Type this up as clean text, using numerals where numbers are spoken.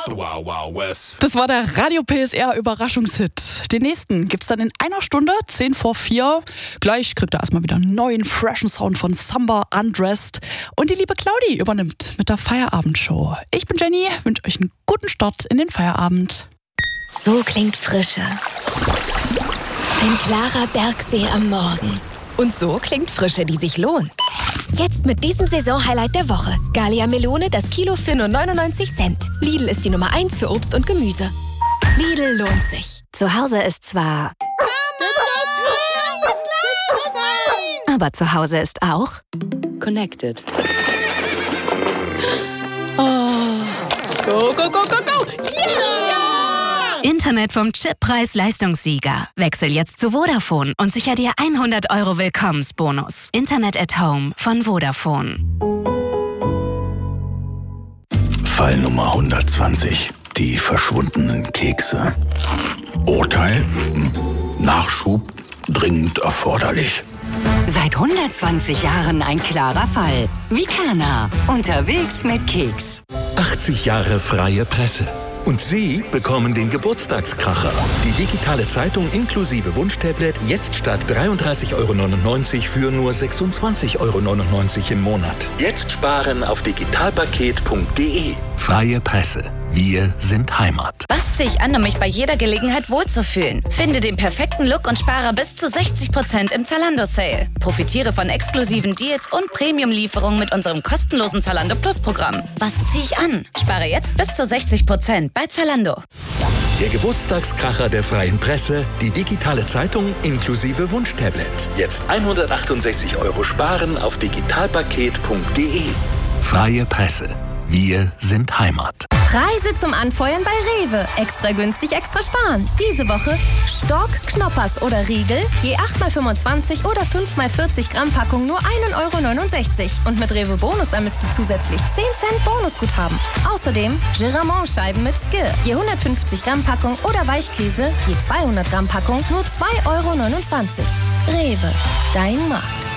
Wow, wow, West. Das war der Radio PSR Überraschungshit. Den nächsten gibt's dann in einer Stunde, 3:10. Gleich kriegt er erstmal wieder einen neuen, freshen Sound von Samba Undressed. Und die liebe Claudi übernimmt mit der Feierabendshow. Ich bin Jenny, wünsche euch einen guten Start in den Feierabend. So klingt Frische. Ein klarer Bergsee am Morgen. Und so klingt Frische, die sich lohnt. Jetzt mit diesem Saisonhighlight der Woche. Gallia Melone, das Kilo für nur 99 Cent. Lidl ist die Nummer 1 für Obst und Gemüse. Lidl lohnt sich. Zu Hause ist zwar... aber zu Hause ist auch... Connected. Go, go, go, go, go! Yeah! Internet vom Chippreis-Leistungssieger. Wechsel jetzt zu Vodafone und sicher dir 100 € Willkommensbonus. Internet at Home von Vodafone. Fall Nummer 120. Die verschwundenen Kekse. Urteil? Nachschub dringend erforderlich. Seit 120 Jahren ein klarer Fall. Vicana. Unterwegs mit Keks. 80 Jahre freie Presse. Und Sie bekommen den Geburtstagskracher. Die digitale Zeitung inklusive Wunschtablet jetzt statt 33,99 € für nur 26,99 € im Monat. Jetzt sparen auf digitalpaket.de. Freie Presse. Wir sind Heimat. Was ziehe ich an, um mich bei jeder Gelegenheit wohlzufühlen? Finde den perfekten Look und spare bis zu 60% im Zalando-Sale. Profitiere von exklusiven Deals und Premium-Lieferungen mit unserem kostenlosen Zalando Plus-Programm. Was ziehe ich an? Spare jetzt bis zu 60% bei Zalando. Der Geburtstagskracher der freien Presse, die digitale Zeitung inklusive Wunschtablet. Jetzt 168 € sparen auf digitalpaket.de. Freie Presse. Wir sind Heimat. Preise zum Anfeuern bei Rewe. Extra günstig, extra sparen. Diese Woche Stock, Knoppers oder Riegel, je 8x25 oder 5x40 Gramm Packung nur 1,69 €. Und mit Rewe Bonus ermisst du zusätzlich 10 Cent Bonusguthaben. Außerdem Giramont-Scheiben mit Skir, je 150 Gramm Packung oder Weichkäse, je 200 Gramm Packung nur 2,29 €. Rewe, dein Markt.